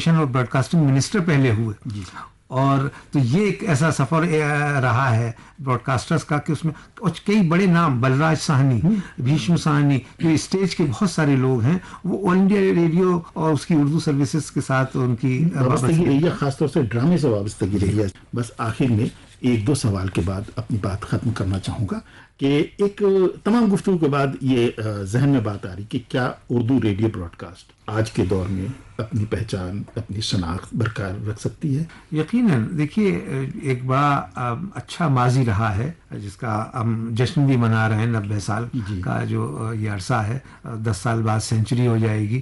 और broadcasting minister पहले हुए जी। और तो ये एक ऐसा सफ़र रहा है ब्रॉडकास्टर्स का कि उसमें कई बड़े नाम, बलराज साहनी, भीष्म साहनी, जो स्टेज के बहुत सारे लोग हैं, वो ऑल इंडिया रेडियो और उसकी उर्दू सर्विसेज के साथ उनकी वाबस्तगी रही है, खासतौर से ड्रामे से वाबस्तगी रही है। बस आखिर में एक दो सवाल के बाद अपनी बात खत्म करना चाहूँगा कि एक तमाम गुफ्तगू के बाद ये जहन में बात आ रही कि क्या उर्दू रेडियो ब्रॉडकास्ट आज के दौर में अपनी पहचान, अपनी शनाख्त बरकरार रख सकती है? यकीनन। देखिए, एक बड़ा अच्छा माजी रहा है जिसका हम जश्न भी मना रहे हैं, 90 साल का जो ये अरसा है। 10 साल बाद सेंचुरी हो जाएगी,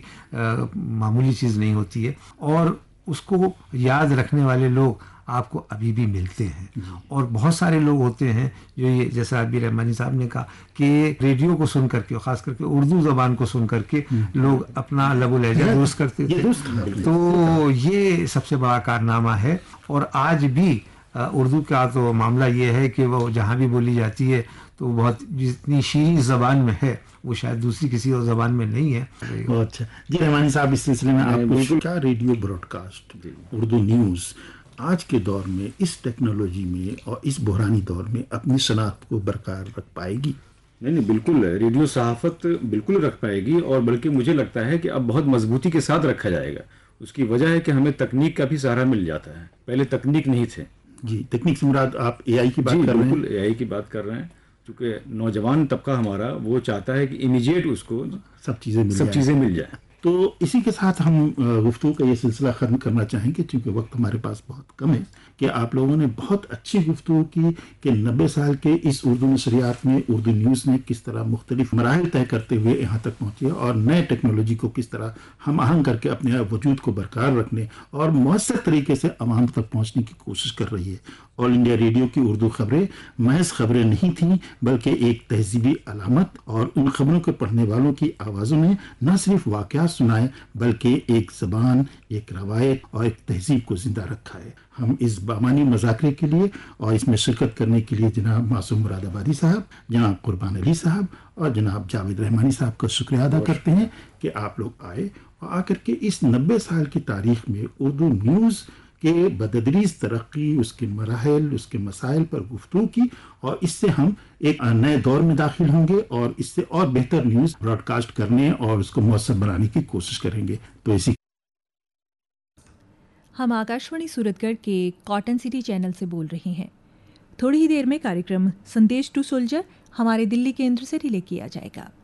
मामूली चीज़ नहीं होती है, और उसको याद रखने वाले लोग आपको अभी भी मिलते हैं। और बहुत सारे लोग होते हैं जो ये, जैसा अभी रहमानी साहब ने कहा कि रेडियो को सुन करके, खास करके उर्दू ज़बान को सुन करके लोग अपना लबो लहजा दुरुस्त करते थे। तो ये सबसे बड़ा कारनामा है। और आज भी उर्दू का तो मामला ये है कि वो जहाँ भी बोली जाती है तो बहुत, जितनी शीरी ज़बान में है वो शायद दूसरी किसी और ज़बान में नहीं है। अच्छा जी, रहमानी साहब, इस सिलसिले में आप क्या रेडियो ब्रॉडकास्ट, उर्दू न्यूज़ आज के दौर में, इस टेक्नोलॉजी में और इस बहरानी दौर में अपनी शनाख्त को बरकरार रख पाएगी? नहीं, बिल्कुल रेडियो सहाफ़त बिल्कुल रख पाएगी, और बल्कि मुझे लगता है कि अब बहुत मजबूती के साथ रखा जाएगा। उसकी वजह है कि हमें तकनीक का भी सहारा मिल जाता है, पहले तकनीक नहीं थे। जी, तकनीक से मुराद आप एआई की बात कर रहे हैं? बिल्कुल एआई की बात कर रहे हैं, क्योंकि नौजवान तबका हमारा वो चाहता है कि इमीडिएट उसको सब चीज़ें मिल जाए। तो इसी के साथ हम गुफ्तगू का ये सिलसिला ख़त्म करना चाहेंगे, क्योंकि वक्त हमारे पास बहुत कम है, कि आप लोगों ने बहुत अच्छी गुफ्तगू की कि 90 साल के इस उर्दू नशरियात में उर्दू न्यूज़ ने किस तरह मुख्तलिफ मराहिल तय करते हुए यहाँ तक पहुँची है, और नए टेक्नोलॉजी को किस तरह हम आहंग करके अपने वजूद को बरकरार रखने और मौसर तरीके से अवाम तक पहुँचने की कोशिश कर रही है। ऑल इंडिया रेडियो की उर्दू खबरें महज खबरें नहीं थीं, बल्कि एक तहजीबी अलामत, और उन खबरों के पढ़ने वालों की आवाज़ों ने न सिर्फ वाक़यात सुनाए, बल्कि एक ज़बान, एक रवायत और एक तहजीब को ज़िंदा रखा है। हम इस बामानी मज़ाकरे के लिए और इसमें शिरकत करने के लिए जनाब मासूम मुरादाबादी साहब, जनाब कुर्बान अली साहब और जनाब जावेद रहमानी साहब का शुक्रिया अदा करते हैं कि आप लोग आए और आकर के इस 90 साल की तारीख़ में उर्दू न्यूज़ के बददरीज तरक्की, उसके मराहल, उसके मसाइल पर गुफ्तगू की, और इससे हम एक नए दौर में दाखिल होंगे और इससे और बेहतर न्यूज़ ब्रॉडकास्ट करने और उसको मौसर बनाने की कोशिश करेंगे। तो इसी हम आकाशवाणी सूरतगढ़ के कॉटन सिटी चैनल से बोल रहे हैं। थोड़ी ही देर में कार्यक्रम संदेश टू सोल्जर हमारे दिल्ली केंद्र से रिले किया जाएगा।